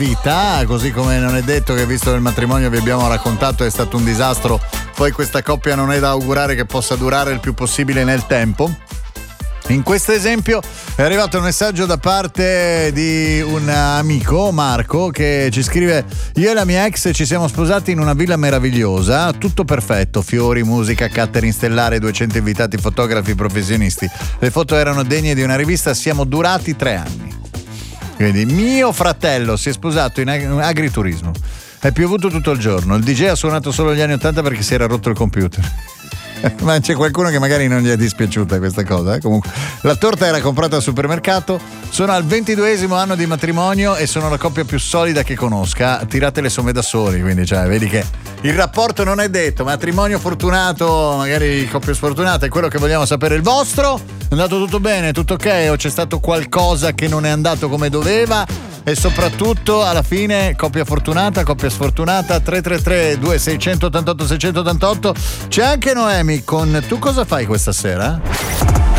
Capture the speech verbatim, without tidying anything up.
vita, così come non è detto che, visto che il matrimonio vi abbiamo raccontato è stato un disastro, poi questa coppia non è da augurare che possa durare il più possibile nel tempo. In questo esempio è arrivato un messaggio da parte di un amico, Marco, che ci scrive: io e la mia ex ci siamo sposati in una villa meravigliosa, tutto perfetto, fiori, musica, catering stellare, duecento invitati, fotografi, professionisti, le foto erano degne di una rivista, siamo durati tre anni. Quindi mio fratello si è sposato in ag- agriturismo, è piovuto tutto il giorno, il D J ha suonato solo gli anni ottanta perché si era rotto il computer. Ma c'è qualcuno che magari non gli è dispiaciuta questa cosa, eh? Comunque la torta era comprata al supermercato, sono al ventiduesimo anno di matrimonio e sono la coppia più solida che conosca, tirate le somme da soli, quindi cioè vedi che il rapporto non è detto, matrimonio fortunato, magari coppia sfortunata, è quello che vogliamo sapere. Il vostro? È andato tutto bene, tutto ok, o c'è stato qualcosa che non è andato come doveva? E soprattutto alla fine coppia fortunata, coppia sfortunata. Tre tre tre due sei otto otto sei otto otto. C'è anche Noemi con Tu cosa fai questa sera?